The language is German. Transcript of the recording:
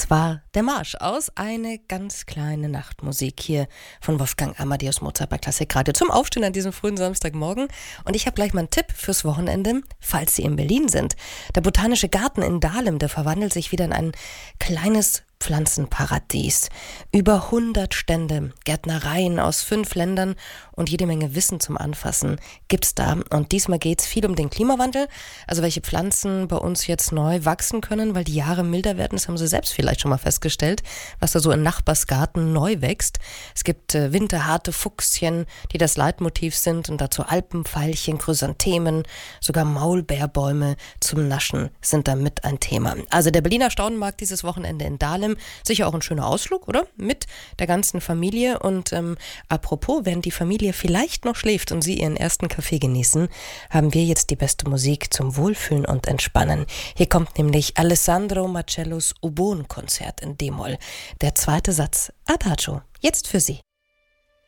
Das war der Marsch aus Eine ganz kleine Nachtmusik hier von Wolfgang Amadeus Mozart bei Klassikradio zum Aufstehen an diesem frühen Samstagmorgen. Und ich habe gleich mal einen Tipp fürs Wochenende, falls Sie in Berlin sind. Der Botanische Garten in Dahlem, der verwandelt sich wieder in ein kleines Pflanzenparadies. Über 100 Stände, Gärtnereien aus 5 Ländern und jede Menge Wissen zum Anfassen gibt's da. Und diesmal geht's viel um den Klimawandel, also welche Pflanzen bei uns jetzt neu wachsen können, weil die Jahre milder werden. Das haben Sie selbst vielleicht schon mal festgestellt, was da so im Nachbarsgarten neu wächst. Es gibt winterharte Fuchschen, die das Leitmotiv sind, und dazu Alpenveilchen, Chrysanthemen, sogar Maulbeerbäume zum Naschen sind da mit ein Thema. Also der Berliner Staunenmarkt dieses Wochenende in Dahlem. Sicher auch ein schöner Ausflug, oder? Mit der ganzen Familie. Und apropos, während die Familie vielleicht noch schläft und Sie Ihren ersten Kaffee genießen, haben wir jetzt die beste Musik zum Wohlfühlen und Entspannen. Hier kommt nämlich Alessandro Marcellos Oboen-Konzert in D-Moll. Der zweite Satz Adagio. Jetzt für Sie.